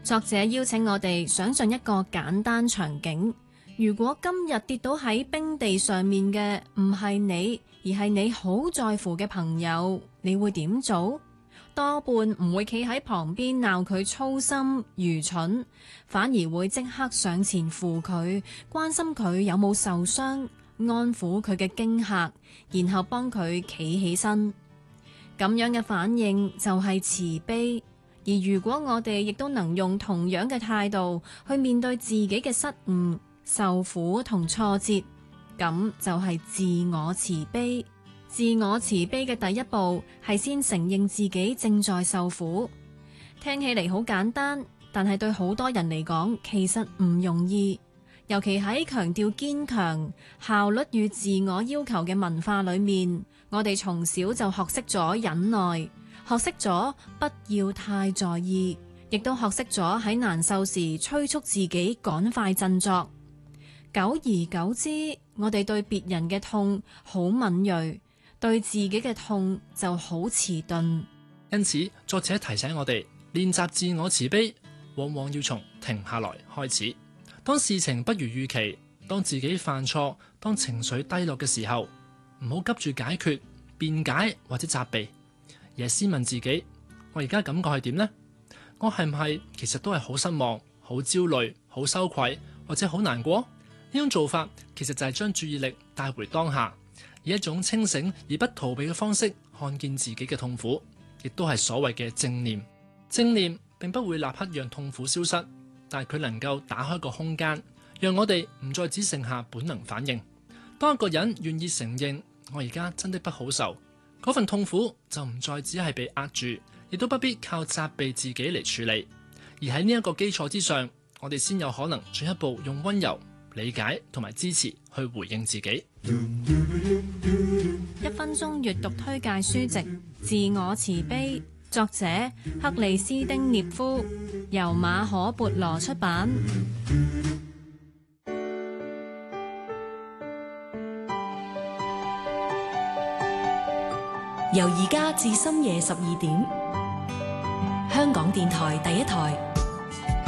作者邀請我哋想象一個簡單場景，如果今日跌倒喺冰地上面嘅唔係你，而係你好在乎嘅朋友，你會點做？多半唔會企喺旁邊鬧佢粗心愚蠢，反而會即刻上前扶佢，關心佢有冇受傷，安撫佢嘅驚嚇，然後幫佢企起身。咁樣嘅反應就係慈悲。而如果我哋亦都能用同樣嘅態度去面對自己嘅失誤、受苦同挫折，咁就係自我慈悲。自我慈悲嘅第一步係先承認自己正在受苦。聽起嚟好簡單，但係對好多人嚟講其實唔容易。尤其喺強調堅強、效率與自我要求嘅文化裏面，我哋從小就學識咗忍耐，學識咗不要太在意，亦都學識咗喺難受時催促自己趕快振作。久而久之，我哋對別人嘅痛好敏銳，對自己嘅痛就好遲鈍。 因此，作者提醒我哋練習自我慈悲，往往要從停下來開始。當事情不如預期，當自己犯錯，當情緒低落嘅時候，唔好急住解決、辯解或者責備，而係先問自己：我而家感覺係點呢？我係唔係其實都係好失望、好焦慮、好羞愧或者好難過？呢種做法其實就係將注意力帶回當下，以一種清醒而不逃避嘅方式看見自己嘅痛苦，亦都係所謂嘅正念。正念並不會立刻讓痛苦消失，但係佢能夠打開個空間，讓我哋唔再只剩下本能反應。當一個人願意承認我而家真的不好受，嗰份痛苦就唔再只係被壓住，亦都不必靠責備自己嚟處理。而喺呢一個基礎之上，我哋先有可能進一步用溫柔、理解同埋支持去回應自己。 1分鐘閱讀推介書籍《自我慈悲》，作者克里斯丁涅夫，由馬可孛羅出版。 由而家至深夜12點，香港電台第一台。